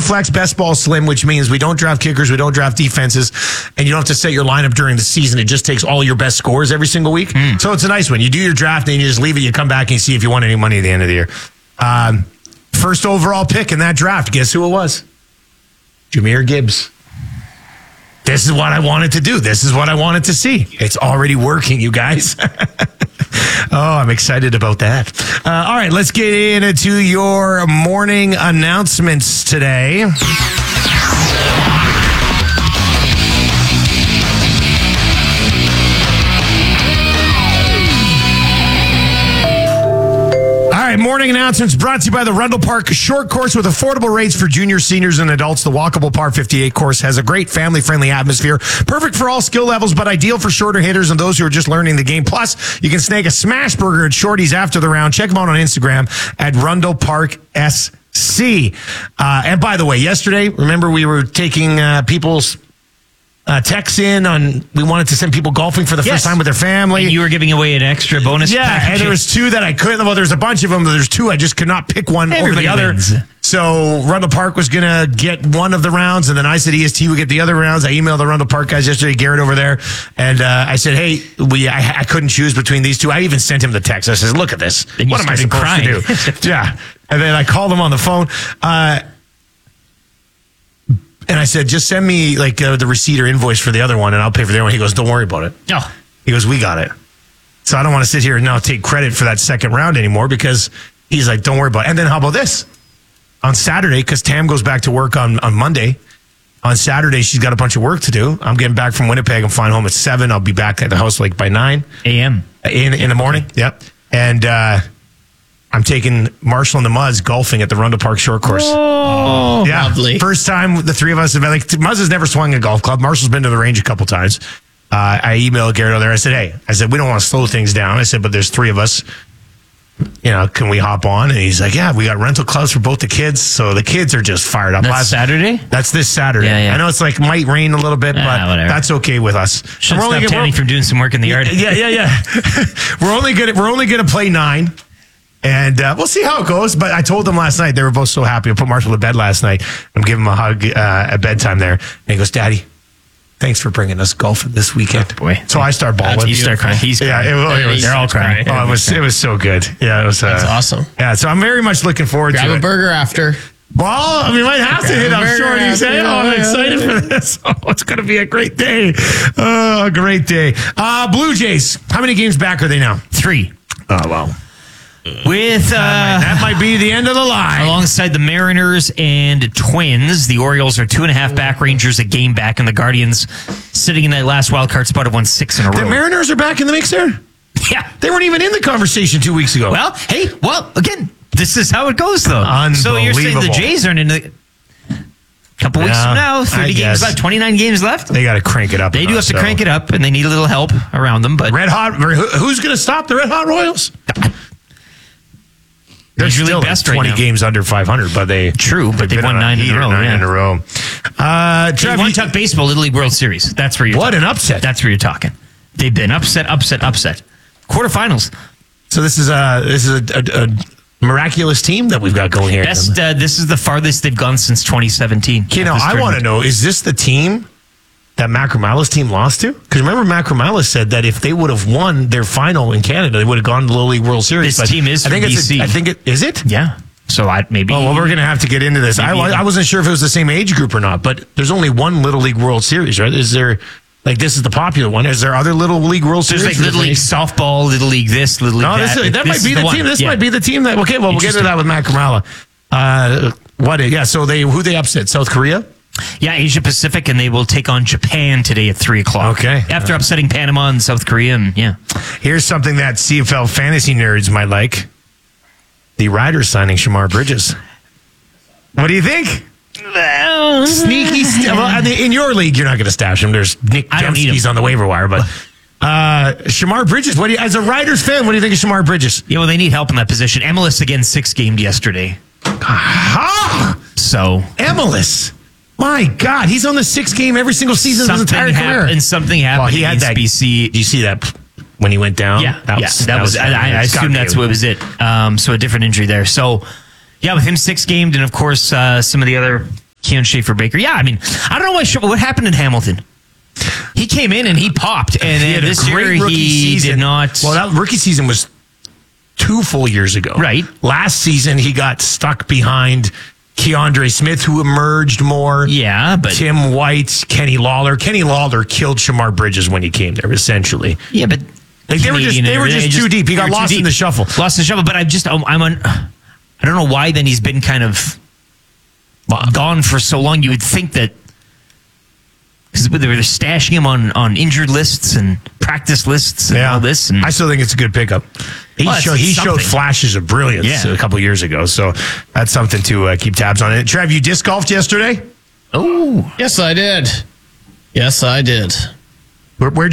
Superflex Best Ball Slim, which means we don't draft kickers, we don't draft defenses, and you don't have to set your lineup during the season. It just takes all your best scores every single week. So it's a nice one. You do your draft, and you just leave it. You come back and you see if you won any money at the end of the year. First overall pick in that draft, guess who it was? Jahmyr Gibbs. This is what I wanted to do. This is what I wanted to see. It's already working, you guys. Oh, I'm excited about that. All right, let's get into your morning announcements today. Morning announcements brought to you by the Rundle Park Short Course with affordable rates for juniors, seniors, and adults. The walkable Par 58 course has a great family-friendly atmosphere, perfect for all skill levels, but ideal for shorter hitters and those who are just learning the game. Plus, you can snag a smash burger at Shorty's after the round. Check them out on Instagram at Rundle Park SC. And by the way, yesterday, remember we were taking people's texts in on we wanted to send people golfing for the first time with their family. And you were giving away an extra bonus package. And there was two that I couldn't. Well, there's a bunch of them, but there's two I just could not pick one over the other. Wins. So Rundle Park was going to get one of the rounds, and then I said EST would get the other rounds. I emailed the Rundle Park guys yesterday, Garrett over there, and I said, hey, I couldn't choose between these two. I even sent him the text. I said, look at this. What am I supposed to do? Yeah. And then I called him on the phone. And I said, just send me like the receipt or invoice for the other one, and I'll pay for the other one. He goes, don't worry about it. Oh. He goes, we got it. So I don't want to sit here and now take credit for that second round anymore because he's like, don't worry about it. And then how about this? On Saturday, because Tam goes back to work on Monday. On Saturday, she's got a bunch of work to do. I'm getting back from Winnipeg. I'm flying home at 7. I'll be back at the house like by 9 a.m. In the morning. Yep. And I'm taking Marshall and the Muzz golfing at the Rundle Park Short Course. Oh, yeah. Lovely. First time the three of us have been like, Muzz has never swung a golf club. Marshall's been to the range a couple times. I emailed Garrett over there. I said, we don't want to slow things down. I said, but there's three of us. You know, can we hop on? And he's like, yeah, we got rental clubs for both the kids. So the kids are just fired up. That's Saturday? That's this Saturday. Yeah. I know it's like might rain a little bit, but whatever. that's okay with us. Should stop Tammy from doing some work in the yard. Yeah. We're only gonna play 9. And we'll see how it goes. But I told them last night, they were both so happy. I put Marshall to bed last night. I'm giving him a hug at bedtime there. And he goes, Daddy, thanks for bringing us golfing this weekend. Oh, boy. So I start bawling. You start crying. He's crying. Yeah, they're all crying. Oh, it was so good. Yeah, it was. That's awesome. Yeah, so I'm very much looking forward to it. Grab a burger after. Well, we might have to hit up Shorty's. I'm excited for this. Oh, it's going to be a great day. Oh, a great day. Blue Jays, how many games back are they now? 3. Oh, wow. With that might be the end of the line. Alongside the Mariners and Twins, the Orioles are 2.5 back, Rangers a game back, and the Guardians sitting in that last wild card spot have won 6 in a row. The Mariners are back in the mix there? Yeah. They weren't even in the conversation 2 weeks ago. Well, again, this is how it goes, though. Unbelievable. So you're saying the Jays aren't in the... Couple weeks from now, 30 games left, 29 games left. They got to crank it up. They do have to crank it up, and they need a little help around them. But Red Hot, who's going to stop the Red Hot Royals? They're still best 20 right now. games under 500, but they've won 9 in a row. 9 in a row. They won Tuck Baseball Little League World Series. That's where you're What talking. an upset. That's where you're talking. They've been upset. Quarterfinals. So this is a miraculous team that we've got going here. This is the farthest they've gone since 2017. You know, I want to know, is this the team that Mac Romala's team lost to? Because remember, Mac Romala said that if they would have won their final in Canada, they would have gone to the Little League World Series. This team is from BC. I think is it? Yeah. So maybe. Oh, well, we're going to have to get into this. I wasn't sure if it was the same age group or not, but there's only one Little League World Series, right? Is there, like, this is the popular one. Is there other Little League World Series? There's like Little League softball, Little League this, Little League that. That might be the team. This might be the team that, okay, well, we'll get to that with Mac Romala. So who they upset? South Korea? Yeah, Asia Pacific, and they will take on Japan today at 3:00. Okay. After upsetting Panama and South Korea, and yeah. Here's something that CFL fantasy nerds might like. The Riders signing Shamar Bridges. What do you think? Well, Sneaky. In your league, you're not going to stash him. There's Nick Dembski's on the waiver wire, but Shamar Bridges. As a Riders fan, what do you think of Shamar Bridges? Yeah, well, they need help in that position. Emilus again 6-gamed yesterday. So Emilus. My God, he's on the 6th game every single season of his entire career. And something happened. Well, he had that. BC. Do you see that when he went down? Yeah, that was. I assume that's what was it. So a different injury there. So, yeah, with him 6-gamed, and of course some of the other Keon Schaefer-Baker. Yeah, I mean, I don't know what happened in Hamilton. He came in and he popped, and He had a this great year rookie he season. did not. Well, that rookie season was 2 full years ago. Right. Last season, he got stuck behind Keandre Smith, who emerged more. Yeah, but Tim White, Kenny Lawler. Kenny Lawler killed Shamar Bridges when he came there, essentially. yeah, but Like they were just too deep. He got lost in the shuffle. Lost in the shuffle, but I don't know why then he's been kind of gone for so long. You would think that because they were stashing him on injured lists and practice lists and all this. And I still think it's a good pickup. He showed flashes of brilliance a couple years ago, so that's something to keep tabs on. And Trev, you disc golfed yesterday? oh, Yes, I did. Where'd